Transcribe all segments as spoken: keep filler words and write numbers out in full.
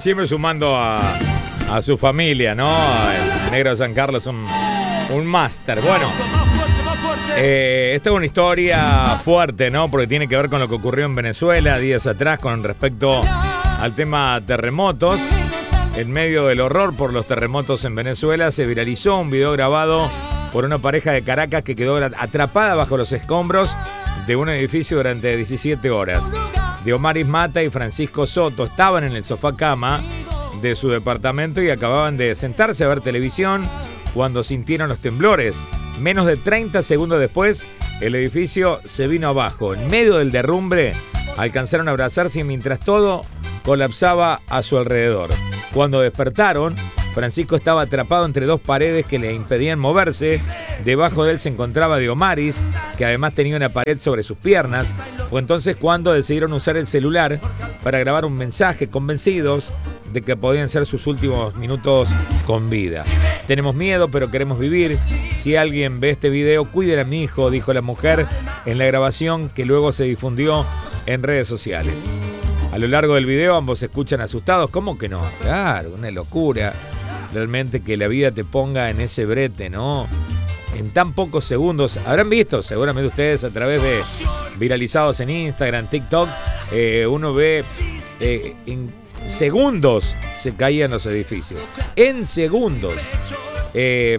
siempre sumando a, a su familia, ¿no? El negro San Carlos, un, un máster. Bueno, eh, esta es una historia fuerte, ¿no? Porque tiene que ver con lo que ocurrió en Venezuela días atrás con respecto al tema terremotos. En medio del horror por los terremotos en Venezuela, se viralizó un video grabado por una pareja de Caracas que quedó atrapada bajo los escombros de un edificio durante diecisiete horas. Diomaris Mata y Francisco Soto estaban en el sofá cama de su departamento y acababan de sentarse a ver televisión cuando sintieron los temblores. Menos de treinta segundos después, el edificio se vino abajo. En medio del derrumbe, alcanzaron a abrazarse mientras todo colapsaba a su alrededor. Cuando despertaron, Francisco estaba atrapado entre dos paredes que le impedían moverse. Debajo de él se encontraba Diomaris, que además tenía una pared sobre sus piernas. Fue entonces cuando decidieron usar el celular para grabar un mensaje, convencidos de que podían ser sus últimos minutos con vida. Tenemos miedo, pero queremos vivir. Si alguien ve este video, cuiden a mi hijo, dijo la mujer en la grabación que luego se difundió en redes sociales. A lo largo del video ambos se escuchan asustados. ¿Cómo que no? Claro, una locura. Realmente que la vida te ponga en ese brete, ¿no? En tan pocos segundos. Habrán visto seguramente ustedes a través de viralizados en Instagram, TikTok. Eh, uno ve eh, en segundos se caían los edificios. En segundos. Eh,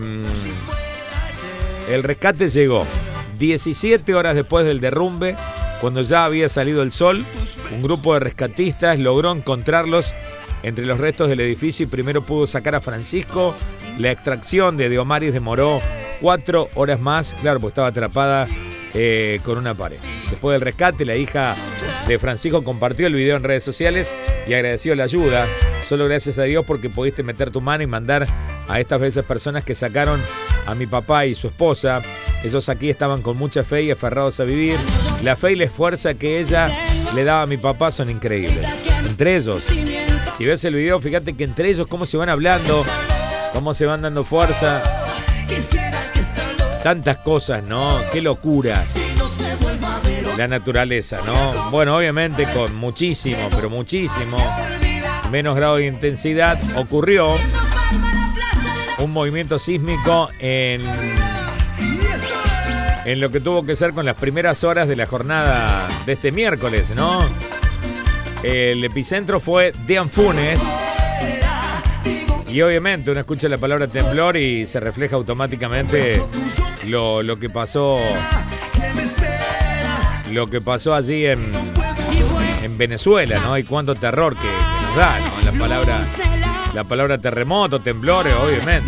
el rescate llegó diecisiete horas después del derrumbe. Cuando ya había salido el sol, un grupo de rescatistas logró encontrarlos entre los restos del edificio y primero pudo sacar a Francisco. La extracción de Diomaris demoró cuatro horas más, claro, porque estaba atrapada eh, con una pared. Después del rescate, la hija de Francisco compartió el video en redes sociales y agradeció la ayuda. Solo gracias a Dios porque pudiste meter tu mano y mandar a estas veces personas que sacaron a mi papá y su esposa. Ellos aquí estaban con mucha fe y aferrados a vivir. La fe y la fuerza que ella le daba a mi papá son increíbles. Entre ellos, si ves el video, fíjate que entre ellos cómo se van hablando, cómo se van dando fuerza. Tantas cosas, ¿no? Qué locura. La naturaleza, ¿no? Bueno, obviamente con muchísimo, pero muchísimo menos grado de intensidad ocurrió un movimiento sísmico en, en lo que tuvo que ser con las primeras horas de la jornada de este miércoles, ¿no? El epicentro fue de Anfunes. Y obviamente uno escucha la palabra temblor y se refleja automáticamente lo, lo que pasó lo que pasó allí en, en Venezuela, ¿no? Y cuánto terror que, que nos da, ¿no? La palabra, la palabra terremoto, temblores, obviamente.